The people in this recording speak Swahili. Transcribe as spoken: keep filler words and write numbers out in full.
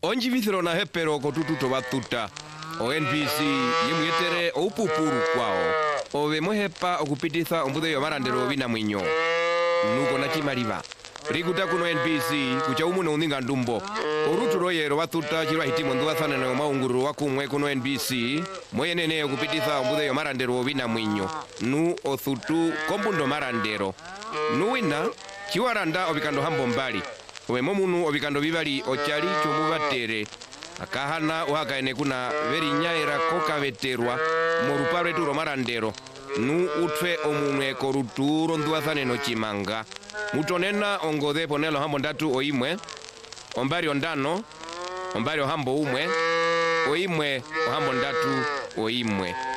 onji vithiro na hepero kotututo batuta o N B C yimwetere opupuru kwao ove mohepa okupititha ombude yo marandero bina mwinyo nuko na chimaliva rikuta kuno N B C kucha umuno uninga ndumbo oruturo yero batuta chirwa hitimo nduwathana na maunguru wakumwe kuno N B C moyenene okupititha ombude yo marandero bina mwinyo nu othutu kombundo marandero nuwina chiwaranda obikando hambo mbali ove momunu obikando bibali ochali chomubatere akahana uhakaene kuna veri nyaira koka veterwa morupare turo marandero nu utfe omunwe koruturo nduwathane no chimanga mutonena ongode ponelo hambo ndatu oimwe ombari ondano ombari ohambo umwe oimwe ohambo ndatu oimwe